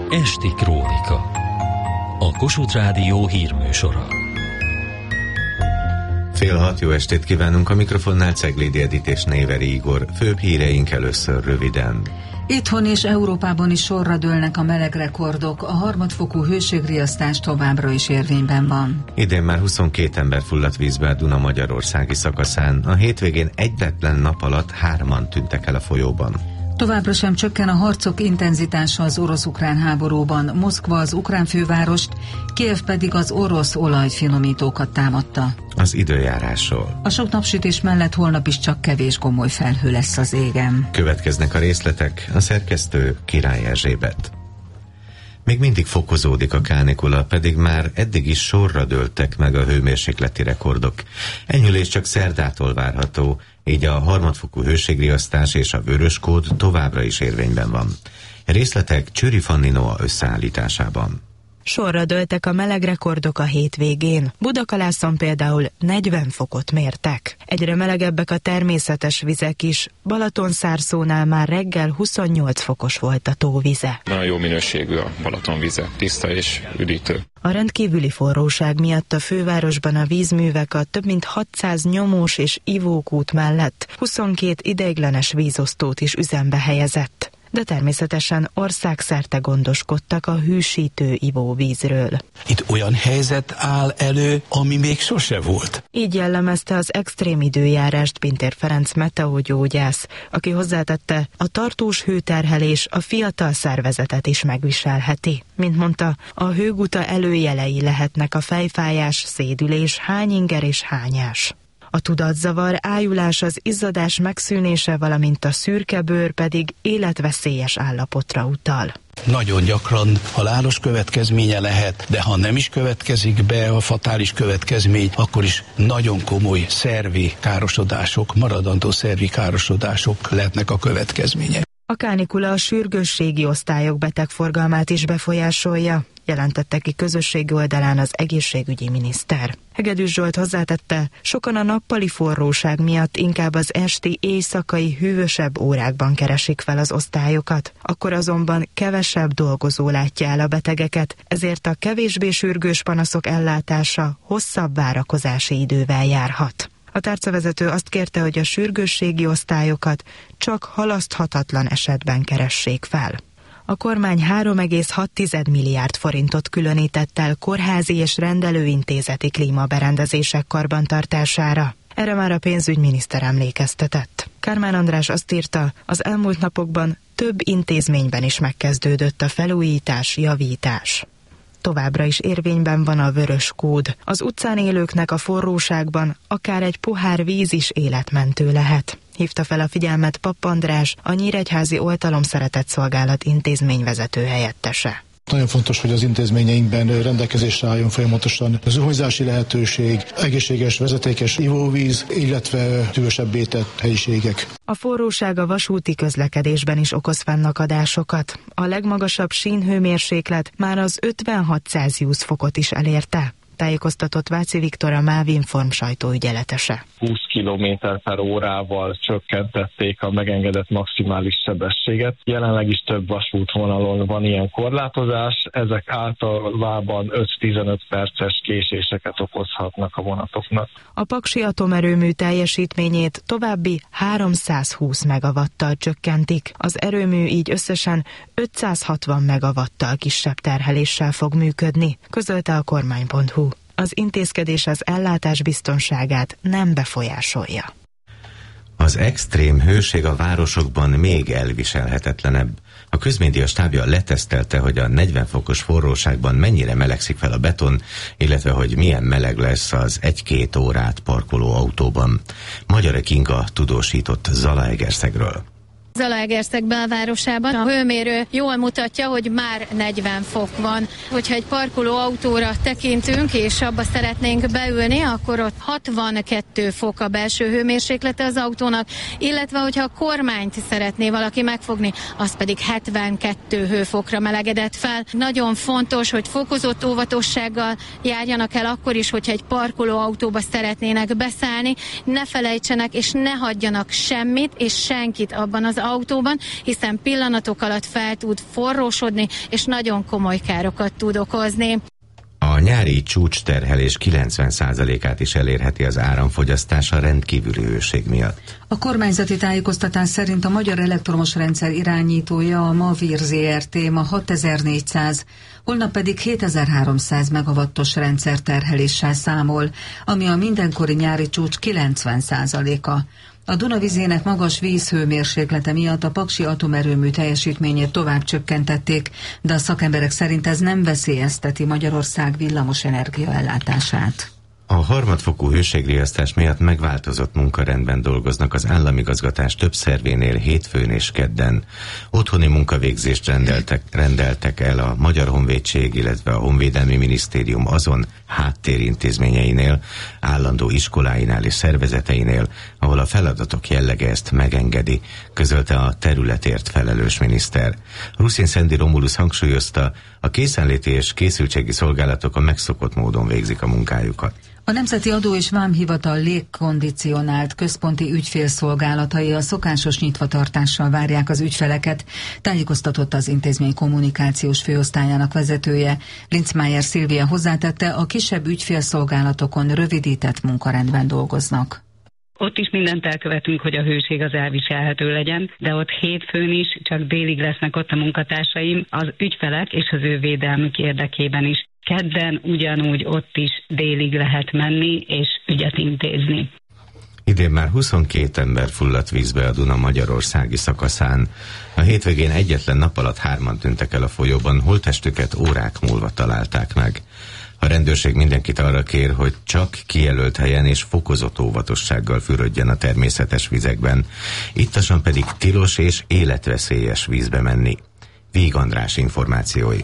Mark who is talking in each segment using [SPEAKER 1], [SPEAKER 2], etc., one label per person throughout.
[SPEAKER 1] Esti Krónika. A Kossuth Rádió hírműsora.
[SPEAKER 2] 5:30 jó estét kívánunk, a mikrofonnál Ceglédi Edit és Néveri Igor. Főbb híreink először röviden.
[SPEAKER 3] Itthon és Európában is sorra dőlnek a melegrekordok, a harmadfokú hőségriasztás továbbra is érvényben van.
[SPEAKER 2] Idén már 22 ember fulladt vízbe a Duna magyarországi szakaszán, a hétvégén egyetlen nap alatt 3-an tűntek el a folyóban.
[SPEAKER 3] Továbbra sem csökken a harcok intenzitása az orosz-ukrán háborúban. Moszkva az ukrán fővárost, Kijev pedig az orosz olajfinomítókat támadta.
[SPEAKER 2] Az időjárásról.
[SPEAKER 3] A sok napsütés mellett holnap is csak kevés gomoly felhő lesz az égen.
[SPEAKER 2] Következnek a részletek, a szerkesztő Király Erzsébet. Még mindig fokozódik a kánikula, pedig már eddig is sorra dőltek meg a hőmérsékleti rekordok. Enyhülés csak szerdától várható, így a harmadfokú hőségriasztás és a vörös kód továbbra is érvényben van. Részletek Csőri Fanni Noa összeállításában.
[SPEAKER 4] Sorra dőltek a melegrekordok a hétvégén. Budakalászon például 40 fokot mértek. Egyre melegebbek a természetes vizek is. Balatonszárszónál már reggel 28 fokos volt a tóvize.
[SPEAKER 5] Nagyon jó minőségű a Balaton vize, tiszta és üdítő.
[SPEAKER 4] A rendkívüli forróság miatt a fővárosban a vízművek a több mint 600 nyomós és ivókút mellett 22 ideiglenes vízosztót is üzembe helyezett. De természetesen országszerte gondoskodtak a hűsítő ivóvízről.
[SPEAKER 6] Itt olyan helyzet áll elő, ami még sose volt.
[SPEAKER 4] Így jellemezte az extrém időjárást Pintér Ferenc meteogyógyász, aki hozzátette, a tartós hőterhelés a fiatal szervezetet is megviselheti. Mint mondta, a hőguta előjelei lehetnek a fejfájás, szédülés, hányinger és hányás. A tudatzavar, ájulás, az izzadás megszűnése, valamint a szürke bőr pedig életveszélyes állapotra utal.
[SPEAKER 6] Nagyon gyakran halálos következménye lehet, de ha nem is következik be a fatális következmény, akkor is nagyon komoly szervi károsodások, maradandó szervi károsodások lehetnek a következménye.
[SPEAKER 4] A kánikula a sürgősségi osztályok betegforgalmát is befolyásolja, jelentette ki közösségi oldalán az egészségügyi miniszter. Hegedűs Zsolt hozzátette, sokan a nappali forróság miatt inkább az esti, éjszakai, hűvösebb órákban keresik fel az osztályokat, akkor azonban kevesebb dolgozó látja el a betegeket, ezért a kevésbé sürgős panaszok ellátása hosszabb várakozási idővel járhat. A tárcavezető azt kérte, hogy a sürgősségi osztályokat csak halaszthatatlan esetben keressék fel. A kormány 3,6 milliárd forintot különített el kórházi és rendelőintézeti klímaberendezések karbantartására. Erre már a pénzügyminiszter emlékeztetett. Kármán András azt írta, az elmúlt napokban több intézményben is megkezdődött a felújítás, javítás. Továbbra is érvényben van a vörös kód. Az utcán élőknek a forróságban akár egy pohár víz is életmentő lehet. Hívta fel a figyelmet Papp András, a Nyíregyházi Oltalomszeretetszolgálat intézményvezető helyettese.
[SPEAKER 7] Nagyon fontos, hogy az intézményeinkben rendelkezésre álljon folyamatosan zuhanyzási lehetőség, egészséges, vezetékes ivóvíz, illetve hűvösebbé tett helyiségek.
[SPEAKER 4] A forróság a vasúti közlekedésben is okoz fennakadásokat. A legmagasabb sínhőmérséklet már az 56 Celsius fokot is elérte, tájékoztatott Váci Viktor, a MÁV Inform sajtóügyeletese.
[SPEAKER 8] 20 km/órával csökkentették a megengedett maximális sebességet. Jelenleg is több vasútvonalon van ilyen korlátozás, ezek általában 5-15 perces késéseket okozhatnak a vonatoknak.
[SPEAKER 4] A Paksi atomerőmű teljesítményét további 320 megawattal csökkentik. Az erőmű így összesen 560 megawattal kisebb terheléssel fog működni, közölte a kormány.hu. Az intézkedés az ellátás biztonságát nem befolyásolja.
[SPEAKER 2] Az extrém hőség a városokban még elviselhetetlenebb. A közmédia stábja letesztelte, hogy a 40 fokos forróságban mennyire melegszik fel a beton, illetve hogy milyen meleg lesz az 1-2 órát parkoló autóban. Magyar Kinga tudósított Zalaegerszegről.
[SPEAKER 9] Zalaegerszeg belvárosában a hőmérő jól mutatja, hogy már 40 fok van. Hogyha egy parkoló autóra tekintünk, és abba szeretnénk beülni, akkor ott 62 fok a belső hőmérséklete az autónak, illetve hogyha a kormányt szeretné valaki megfogni, az pedig 72 hőfokra melegedett fel. Nagyon fontos, hogy fokozott óvatossággal járjanak el akkor is, hogyha egy parkoló autóba szeretnének beszállni. Ne felejtsenek és ne hagyjanak semmit és senkit abban az autóban, hiszen pillanatok alatt fel tud forrósodni, és nagyon komoly károkat tud okozni.
[SPEAKER 2] A nyári csúcsterhelés 90%-át is elérheti az áramfogyasztás a rendkívüli hőség miatt.
[SPEAKER 3] A kormányzati tájékoztatás szerint a Magyar Elektromos Rendszer irányítója, a Mavir Zrt. Ma 6400, holnap pedig 7300 megawattos rendszerterheléssel számol, ami a mindenkori nyári csúcs 90%-a. A Duna vizének magas vízhőmérséklete miatt a paksi atomerőmű teljesítményét tovább csökkentették, de a szakemberek szerint ez nem veszélyezteti Magyarország villamos energia ellátását.
[SPEAKER 2] A harmadfokú hőségriasztás miatt megváltozott munkarendben dolgoznak az államigazgatás több szervénél hétfőn és kedden. Otthoni munkavégzést rendeltek el a Magyar Honvédség, illetve a Honvédelmi Minisztérium azon háttérintézményeinél, állandó iskoláinál és szervezeteinél, ahol a feladatok jellege ezt megengedi, közölte a területért felelős miniszter. Ruszin Szendi Romulus hangsúlyozta, a készenléti és készültségi szolgálatok a megszokott módon végzik a munkájukat.
[SPEAKER 3] A Nemzeti Adó és Vámhivatal légkondicionált központi ügyfélszolgálatai a szokásos nyitvatartással várják az ügyfeleket, tájékoztatott az intézmény kommunikációs főosztályának vezetője. Linzmeier Szilvia hozzátette, a kisebb ügyfélszolgálatokon rövidített munkarendben dolgoznak.
[SPEAKER 10] Ott is mindent elkövetünk, hogy a hőség az elviselhető legyen, de ott hétfőn is csak délig lesznek ott a munkatársaim az ügyfelek és az ő védelmük érdekében is. Kedden ugyanúgy ott is délig lehet menni és ügyet intézni.
[SPEAKER 2] Idén már 22 ember fulladt vízbe a Duna magyarországi szakaszán. A hétvégén egyetlen nap alatt 3-an tűntek el a folyóban, holttestüket órák múlva találták meg. A rendőrség mindenkit arra kér, hogy csak kijelölt helyen és fokozott óvatossággal fürödjen a természetes vizekben. Ittasan pedig tilos és életveszélyes vízbe menni. Víg András információi.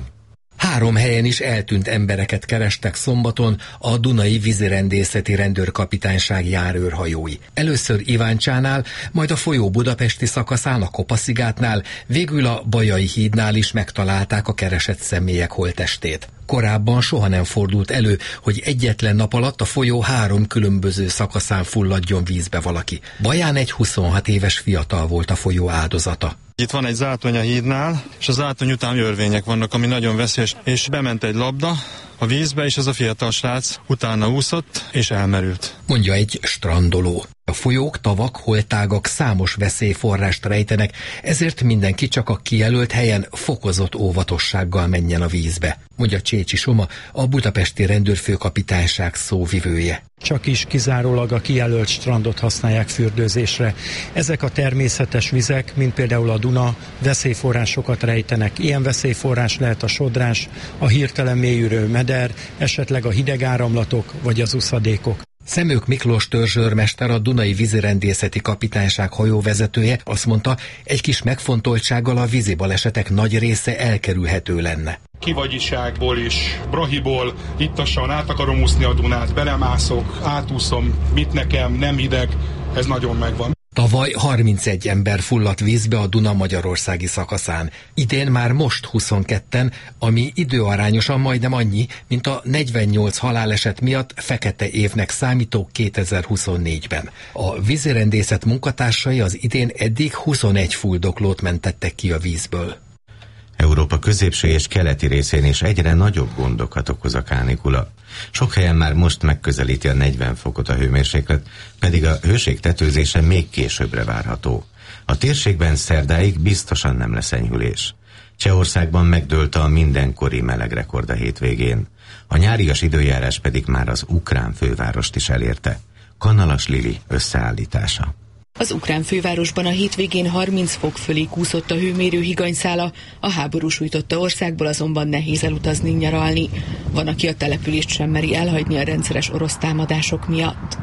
[SPEAKER 11] 3 helyen is eltűnt embereket kerestek szombaton a Dunai Vízirendészeti Rendőrkapitányság járőrhajói. Először Iváncsánál, majd a folyó budapesti szakaszán, a Kopaszigátnál, végül a Bajai hídnál is megtalálták a keresett személyek holttestét. Korábban soha nem fordult elő, hogy egyetlen nap alatt a folyó 3 különböző szakaszán fulladjon vízbe valaki. Baján egy 26 éves fiatal volt a folyó áldozata.
[SPEAKER 12] Itt van egy zátony a hídnál, és a zátony után jörvények vannak, ami nagyon veszélyes, és bement egy labda a vízbe, és ez a fiatal srác utána úszott, és elmerült.
[SPEAKER 11] Mondja egy strandoló. A folyók, tavak, holtágak számos veszélyforrást rejtenek, ezért mindenki csak a kijelölt helyen fokozott óvatossággal menjen a vízbe, mondja Csécsi Soma, a budapesti rendőrfőkapitányság szóvivője.
[SPEAKER 13] Csak is kizárólag a kijelölt strandot használják fürdőzésre. Ezek a természetes vizek, mint például a Duna, veszélyforrásokat rejtenek. Ilyen veszélyforrás lehet a sodrás, a hirtelen mélyülő meder, esetleg a hideg áramlatok vagy az uszadékok.
[SPEAKER 11] Szemők Miklós törzsőrmester, a Dunai Vízirendészeti Kapitányság hajóvezetője azt mondta, egy kis megfontoltsággal a vízi balesetek nagy része elkerülhető lenne.
[SPEAKER 14] Kivagyiságból is, brahiból, ittasan át akarom úszni a Dunát, belemászok, átúszom, mit nekem, nem hideg, ez nagyon megvan.
[SPEAKER 11] Tavaly 31 ember fulladt vízbe a Duna magyarországi szakaszán. Idén már most 22-en, ami időarányosan majdnem annyi, mint a 48 haláleset miatt fekete évnek számító 2024-ben. A vízirendészet munkatársai az idén eddig 21 fuldoklót mentettek ki a vízből.
[SPEAKER 2] Európa középső és keleti részén is egyre nagyobb gondokat okoz a kánikula. Sok helyen már most megközelíti a 40 fokot a hőmérséklet, pedig a hőség tetőzése még későbbre várható. A térségben szerdáig biztosan nem lesz enyhülés. Csehországban megdőlt a mindenkori melegrekord a hétvégén. A nyárias időjárás pedig már az ukrán fővárost is elérte. Kanalas Lili összeállítása.
[SPEAKER 15] Az ukrán fővárosban a hétvégén 30 fok fölé kúszott a hőmérő higanyszála, a háború sújtotta országból azonban nehéz elutazni, nyaralni. Van, aki a települést sem meri elhagyni a rendszeres orosz támadások miatt.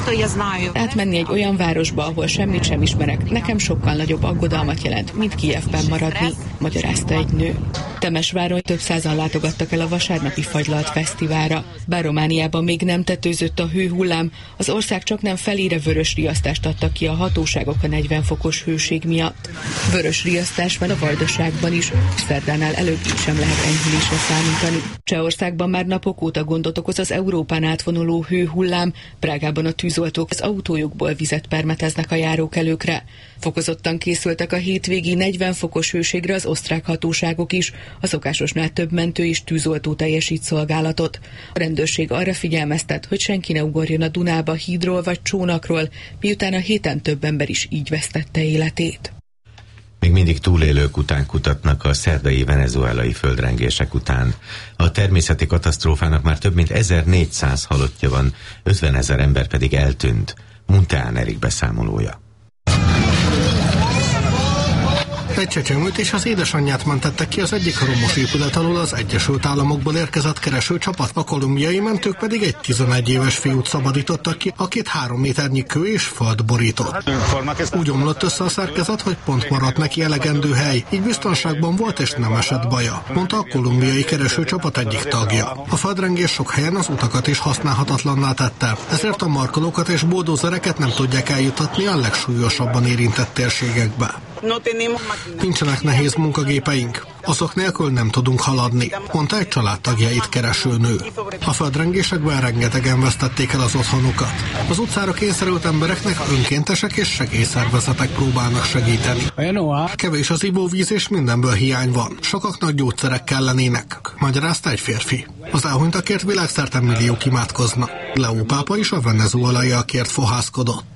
[SPEAKER 15] Átmenni egy olyan városba, ahol semmit sem ismerek, nekem sokkal nagyobb aggodalmat jelent, mint Kijevben maradni, magyarázta egy nő. Temesváron több százan látogattak el a vasárnapi fagylalt fesztiválra. Bár Romániában még nem tetőzött a hőhullám, az ország csaknem felére vörös riasztást adtak ki a hatóságok a 40 fokos hőség miatt. Vörös riasztás van a Vajdaságban is, szerdánál előbb sem lehet enyhülésre számítani. Csehországban már napok óta gondot okoz az Európán átvonuló hőhullám, Prágában a tűzoltók az autójukból vizet permeteznek a járókelőkre. Fokozottan készültek a hétvégi 40 fokos hőségre az osztrák hatóságok is, a szokásosnál több mentő és tűzoltó teljesít szolgálatot. A rendőrség arra figyelmeztet, hogy senki ne ugorjon a Dunába hídról vagy csónakról, miután a héten több ember is így vesztette életét.
[SPEAKER 2] Még mindig túlélők után kutatnak a szerdai venezuelai földrengések után. A természeti katasztrófának már több mint 1400 halottja van, 50 000 ember pedig eltűnt. Munteán Erik beszámolója.
[SPEAKER 16] Egy csecsemőt és az édesanyját mentettek ki az egyik romos épület alól az Egyesült Államokból érkezett keresőcsapat, a kolumbiai mentők pedig egy 11 éves fiút szabadítottak ki, akit 3 méternyi kő és föld borított. Úgy omlott össze a szerkezet, hogy pont maradt neki elegendő hely, így biztonságban volt és nem esett baja, mondta a kolumbiai keresőcsapat egyik tagja. A földrengés sok helyen az utakat is használhatatlanná tette, ezért a markolókat és buldózereket nem tudják eljutatni a legsúlyosabban érintett térségekbe. Nincsenek nehéz munkagépeink, azok nélkül nem tudunk haladni, mondta egy családtagjait kereső nő. A földrengésekben rengetegen vesztették el az otthonukat. Az utcára kényszerült embereknek önkéntesek és segélyszervezetek próbálnak segíteni. Kevés az ivóvíz és mindenből hiány van. Sokaknak gyógyszerek kellenének, magyarázta egy férfi. Az elhunytakért világszerte milliók imádkoznak. Leó pápa is a venezuelaiakért fohászkodott.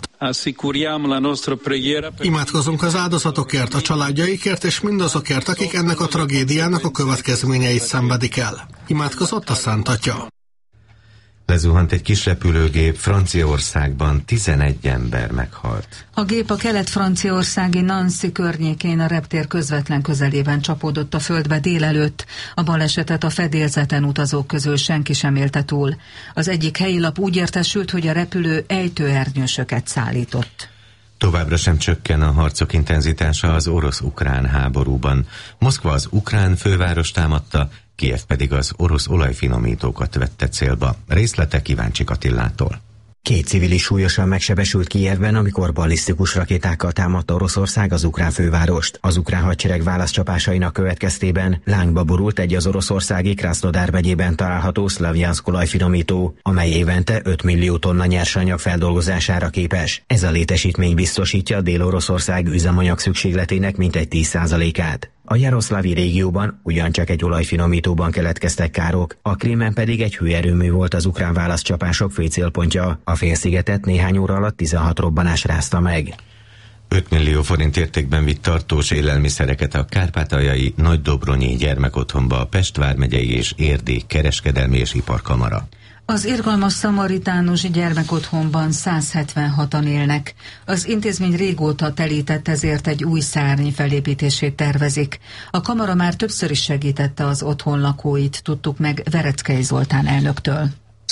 [SPEAKER 16] Imádkozunk az áldozatokért, a családjaikért és mindazokért, akik ennek a tragédiának a következményeit szenvedik el. Imádkozott a Szent Atya.
[SPEAKER 2] Lezuhant egy kis repülőgép, Franciaországban 11 ember meghalt.
[SPEAKER 3] A gép a kelet-franciaországi Nancy környékén a reptér közvetlen közelében csapódott a földbe délelőtt. A balesetet a fedélzeten utazók közül senki sem élte túl. Az egyik helyi lap úgy értesült, hogy a repülő ejtőernyősöket szállított.
[SPEAKER 2] Továbbra sem csökken a harcok intenzitása az orosz-ukrán háborúban. Moszkva az ukrán főváros támadta, Kijev pedig az orosz olajfinomítókat vette célba. Részletek Iváncsik Attillától.
[SPEAKER 17] 2 civil is súlyosan megsebesült Kijevben, amikor ballisztikus rakétákkal támadta Oroszország az ukrán fővárost. Az ukrán hadsereg válaszcsapásainak következtében lángba borult egy az oroszországi Krasznodar megyében található Szlavjanszk olajfinomító, amely évente 5 millió tonna nyersanyag feldolgozására képes. Ez a létesítmény biztosítja Dél-Oroszország üzemanyag szükségletének mintegy 10%-át. A Jaroszlavi régióban ugyancsak egy olajfinomítóban keletkeztek károk, a Krímen pedig egy hőerőmű volt az ukrán válaszcsapások fő célpontja. A félszigetet néhány óra alatt 16 robbanás rázta meg.
[SPEAKER 2] 5 millió forint értékben vitt tartós élelmiszereket a kárpátaljai Nagydobronyi gyermekotthonba a Pest vármegyei és Érdi kereskedelmi és iparkamara.
[SPEAKER 3] Az irgalmas szamaritánus gyermekotthonban 176-an élnek. Az intézmény régóta telített, ezért egy új szárny felépítését tervezik. A kamara már többször is segítette az otthon lakóit, tudtuk meg Vereckei Zoltán elnöktől.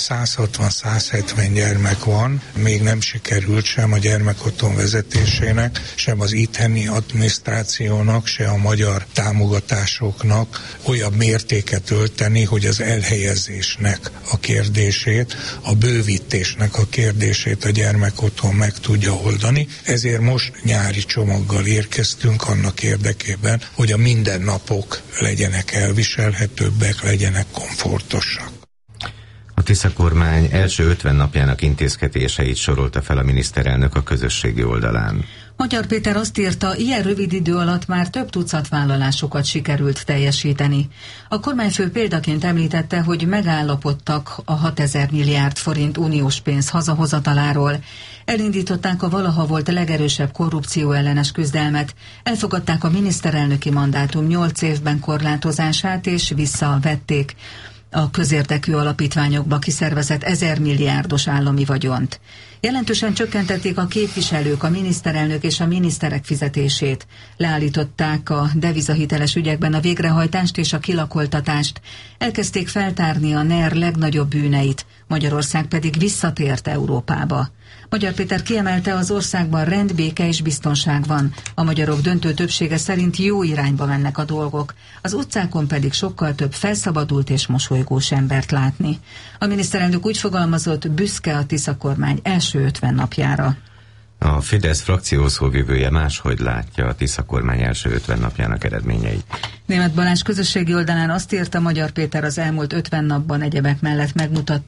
[SPEAKER 18] 160-170 gyermek van, még nem sikerült sem a gyermekotthon vezetésének, sem az itteni adminisztrációnak, se a magyar támogatásoknak olyan mértéket ölteni, hogy az elhelyezésnek a kérdését, a bővítésnek a kérdését a gyermekotthon meg tudja oldani. Ezért most nyári csomaggal érkeztünk annak érdekében, hogy a mindennapok legyenek elviselhetőbbek, legyenek komfortosak.
[SPEAKER 2] A Tisza kormány első 50 napjának intézkedéseit sorolta fel a miniszterelnök a közösségi oldalán.
[SPEAKER 3] Magyar Péter azt írta, ilyen rövid idő alatt már több tucat vállalásokat sikerült teljesíteni. A kormányfő példaként említette, hogy megállapodtak a 6000 milliárd forint uniós pénz hazahozataláról. Elindították a valaha volt legerősebb korrupció ellenes küzdelmet, elfogadták a miniszterelnöki mandátum 8 évben korlátozását és visszavették a közérdekű alapítványokba kiszervezett 1000 milliárdos állami vagyont. Jelentősen csökkentették a képviselők, a miniszterelnök és a miniszterek fizetését. Leállították a devizahiteles ügyekben a végrehajtást és a kilakoltatást. Elkezdték feltárni a NER legnagyobb bűneit, Magyarország pedig visszatért Európába. Magyar Péter kiemelte, az országban rend, béke és biztonság van. A magyarok döntő többsége szerint jó irányba mennek a dolgok. Az utcákon pedig sokkal több felszabadult és mosolygós embert látni. A miniszterelnök úgy fogalmazott, büszke a Tisza kormány első 50 napjára.
[SPEAKER 2] A Fidesz frakció szóvivője máshogy látja a Tisza kormány első 50 napjának eredményeit.
[SPEAKER 3] Németh Balázs közösségi oldalán azt írta, Magyar Péter az elmúlt 50 napban egyebek mellett megmutatta,